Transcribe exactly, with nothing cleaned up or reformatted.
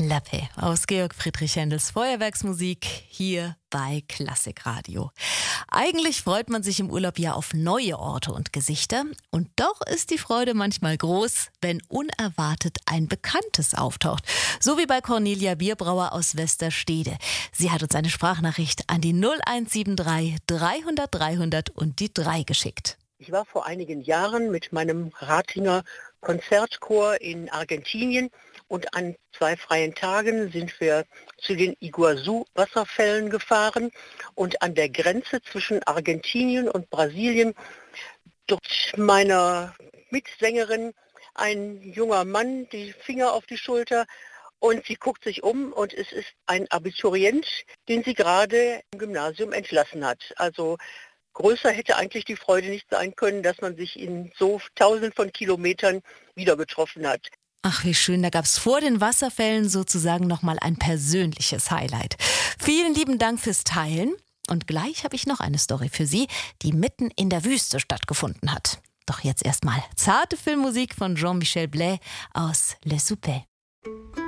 La Paix aus Georg Friedrich Händels Feuerwerksmusik hier bei Klassikradio. Eigentlich freut man sich im Urlaub ja auf neue Orte und Gesichter. Und doch ist die Freude manchmal groß, wenn unerwartet ein Bekanntes auftaucht. So wie bei Cornelia Bierbrauer aus Westerstede. Sie hat uns eine Sprachnachricht an die null eins sieben drei dreihundert dreihundert und die drei geschickt. Ich war vor einigen Jahren mit meinem Ratinger Konzertchor in Argentinien und an zwei freien Tagen sind wir zu den Iguazu-Wasserfällen gefahren und an der Grenze zwischen Argentinien und Brasilien drückt meiner Mitsängerin ein junger Mann die Finger auf die Schulter und sie guckt sich um und es ist ein Abiturient, den sie gerade im Gymnasium entlassen hat. Also größer hätte eigentlich die Freude nicht sein können, dass man sich in so tausenden von Kilometern wieder getroffen hat. Ach, wie schön, da gab es vor den Wasserfällen sozusagen nochmal ein persönliches Highlight. Vielen lieben Dank fürs Teilen. Und gleich habe ich noch eine Story für Sie, die mitten in der Wüste stattgefunden hat. Doch jetzt erstmal zarte Filmmusik von Jean-Michel Blais aus Le Souper.